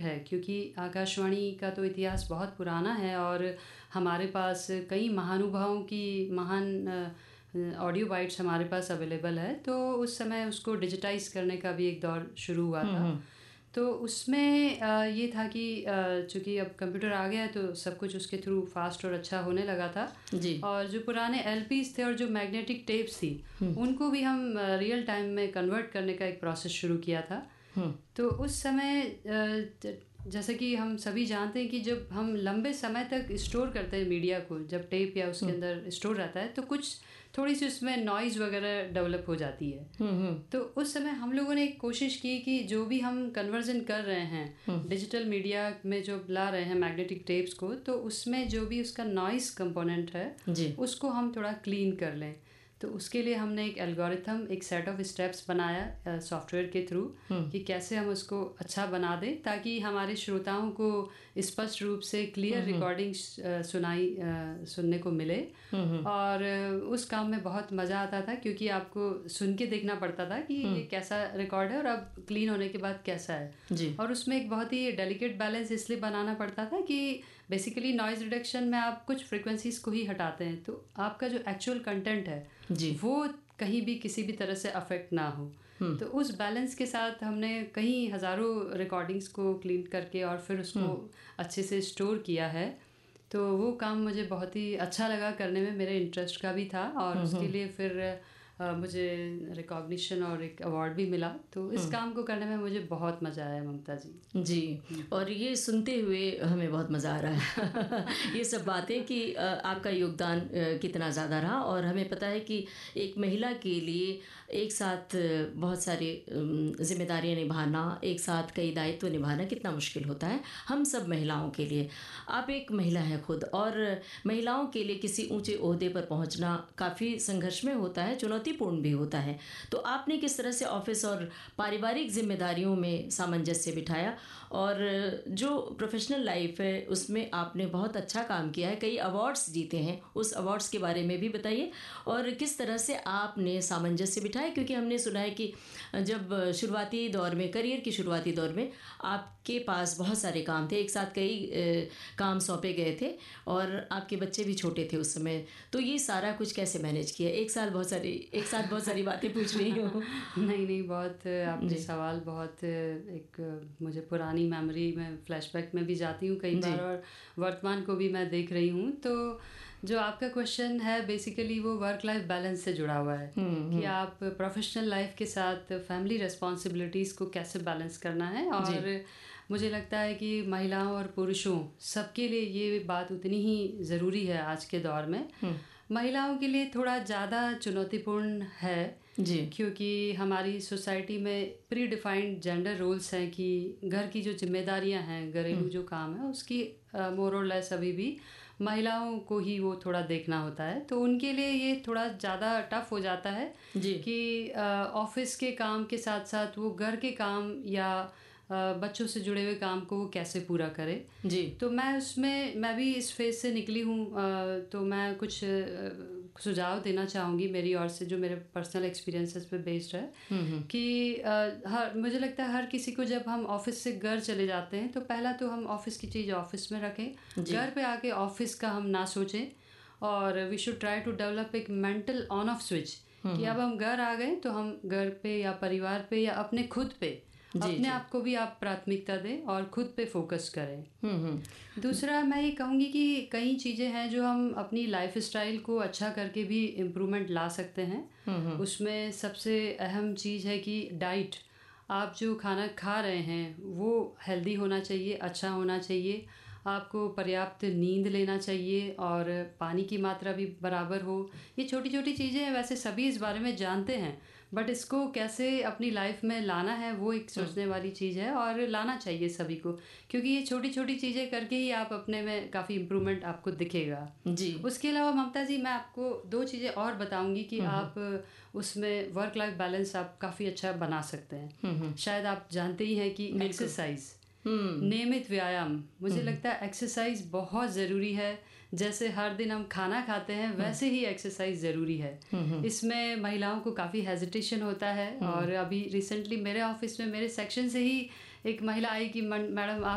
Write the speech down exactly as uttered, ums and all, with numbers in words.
है, क्योंकि आकाशवाणी का तो इतिहास बहुत पुराना है और हमारे पास कई महानुभावों की महान ऑडियो बाइट्स हमारे पास अवेलेबल है। तो उस समय उसको डिजिटाइज़ करने का भी एक दौर शुरू हुआ था। तो उसमें ये था कि चूँकि अब कंप्यूटर आ गया है तो सब कुछ उसके थ्रू फास्ट और अच्छा होने लगा था जी। और जो पुराने एलपीज़ थे और जो मैग्नेटिक टेप्स थी उनको भी हम रियल टाइम में कन्वर्ट करने का एक प्रोसेस शुरू किया था। तो उस समय जैसे कि हम सभी जानते हैं कि जब हम लंबे समय तक स्टोर करते हैं मीडिया को, जब टेप या उसके अंदर स्टोर रहता है तो कुछ थोड़ी सी उसमें नॉइज़ वगैरह डेवलप हो जाती है। तो उस समय हम लोगों ने एक कोशिश की कि जो भी हम कन्वर्जन कर रहे हैं डिजिटल मीडिया में जो ला रहे हैं मैग्नेटिक टेप्स को, तो उसमें जो भी उसका नॉइज़ कंपोनेंट है उसको हम थोड़ा क्लीन कर लें। तो उसके लिए हमने एक एल्गोरिथम, एक सेट ऑफ स्टेप्स बनाया सॉफ्टवेयर के थ्रू कि कैसे हम उसको अच्छा बना दें ताकि हमारे श्रोताओं को स्पष्ट रूप से क्लियर रिकॉर्डिंग सुनाई सुनने को मिले। और उस काम में बहुत मज़ा आता था क्योंकि आपको सुन के देखना पड़ता था कि ये कैसा रिकॉर्ड है और अब क्लीन होने के बाद कैसा है जी। और उसमें एक बहुत ही डेलिकेट बैलेंस इसलिए बनाना पड़ता था कि बेसिकली नॉइज़ रिडक्शन में आप कुछ फ्रिक्वेंसीज को ही हटाते हैं तो आपका जो एक्चुअल कंटेंट है जी। वो कहीं भी किसी भी तरह से अफेक्ट ना हो। तो उस बैलेंस के साथ हमने कई हज़ारों रिकॉर्डिंग्स को क्लीन करके और फिर उसको अच्छे से स्टोर किया है। तो वो काम मुझे बहुत ही अच्छा लगा करने में, मेरे इंटरेस्ट का भी था और उसके लिए फिर Uh, मुझे रिकॉग्निशन और एक अवार्ड भी मिला। तो इस काम को करने में मुझे बहुत मज़ा आया ममता जी। जी, और ये सुनते हुए हमें बहुत मज़ा आ रहा है ये सब बातें कि आपका योगदान कितना ज़्यादा रहा और हमें पता है कि एक महिला के लिए एक साथ बहुत सारी जिम्मेदारियां निभाना, एक साथ कई दायित्व निभाना कितना मुश्किल होता है हम सब महिलाओं के लिए। आप एक महिला हैं खुद और महिलाओं के लिए किसी ऊंचे ओहदे पर पहुंचना काफ़ी संघर्षमय होता है, चुनौती पूर्ण भी होता है। तो आपने किस तरह से ऑफिस और पारिवारिक जिम्मेदारियों में सामंजस्य बिठाया और जो प्रोफेशनल लाइफ है उसमें आपने बहुत अच्छा काम किया है, कई अवार्ड्स जीते हैं, उस अवार्ड्स के बारे में भी बताइए और किस तरह से आपने सामंजस्य बिठाया, क्योंकि हमने सुना है कि जब शुरुआती दौर में, करियर की शुरुआती दौर में आपके पास बहुत सारे काम थे, एक साथ कई काम सौंपे गए थे और आपके बच्चे भी छोटे थे उस समय, तो ये सारा कुछ कैसे मैनेज किया? एक साल बहुत सारी एक साथ बहुत सारी बातें पूछ रही हूँ। नहीं नहीं बहुत आपने सवाल बहुत एक मुझे पुरानी मेमोरी में फ्लैशबैक में भी जाती हूँ कई बार और वर्तमान को भी मैं देख रही हूँ। तो जो आपका क्वेश्चन है बेसिकली वो वर्क लाइफ बैलेंस से जुड़ा हुआ है कि आप प्रोफेशनल लाइफ के साथ फैमिली रिस्पॉन्सिबिलिटीज़ को कैसे बैलेंस करना है। और मुझे लगता है कि महिलाओं और पुरुषों सबके लिए ये बात उतनी ही ज़रूरी है आज के दौर में। महिलाओं के लिए थोड़ा ज़्यादा चुनौतीपूर्ण है जी, क्योंकि हमारी सोसाइटी में प्री डिफाइंड जेंडर रोल्स हैं कि घर की जो जिम्मेदारियां हैं, घरेलू जो काम है उसकी मोर और लेस अभी भी महिलाओं को ही वो थोड़ा देखना होता है। तो उनके लिए ये थोड़ा ज़्यादा टफ हो जाता है जी। कि ऑफिस के काम के साथ साथ वो घर के काम या बच्चों से जुड़े हुए काम को वो कैसे पूरा करे। जी। तो मैं उसमें मैं भी इस फेज से निकली हूँ, तो मैं कुछ सुझाव देना चाहूँगी मेरी ओर से जो मेरे पर्सनल एक्सपीरियंसेस पे बेस्ड है कि हर मुझे लगता है हर किसी को जब हम ऑफिस से घर चले जाते हैं तो पहला तो हम ऑफिस की चीज़ ऑफिस में रखें, घर पे आके ऑफिस का हम ना सोचें और we should try to develop एक मेंटल ऑन ऑफ स्विच कि अब हम घर आ गए तो हम घर पे या परिवार पे या अपने खुद पे अपने आप को भी आप प्राथमिकता दें और खुद पे फोकस करें। दूसरा मैं ये कहूँगी कि कई चीज़ें हैं जो हम अपनी लाइफ स्टाइल को अच्छा करके भी इम्प्रूवमेंट ला सकते हैं। उसमें सबसे अहम चीज़ है कि डाइट, आप जो खाना खा रहे हैं वो हेल्दी होना चाहिए, अच्छा होना चाहिए, आपको पर्याप्त नींद लेना चाहिए और पानी की मात्रा भी बराबर हो। ये छोटी छोटी चीज़ें हैं, वैसे सभी इस बारे में जानते हैं, बट इसको कैसे अपनी लाइफ में लाना है वो एक सोचने वाली चीज़ है और लाना चाहिए सभी को, क्योंकि ये छोटी छोटी चीज़ें करके ही आप अपने में काफ़ी इम्प्रूवमेंट आपको दिखेगा जी। उसके अलावा ममता जी मैं आपको दो चीज़ें और बताऊंगी कि आप उसमें वर्क लाइफ बैलेंस आप काफ़ी अच्छा बना सकते हैं। शायद आप जानते ही हैं कि एक्सरसाइज, नियमित व्यायाम, मुझे लगता है एक्सरसाइज बहुत ज़रूरी है। जैसे हर दिन हम खाना खाते हैं वैसे ही एक्सरसाइज ज़रूरी है। इसमें महिलाओं को काफ़ी हेजिटेशन होता है और अभी रिसेंटली मेरे ऑफिस में मेरे सेक्शन से ही एक महिला आई कि मैडम आप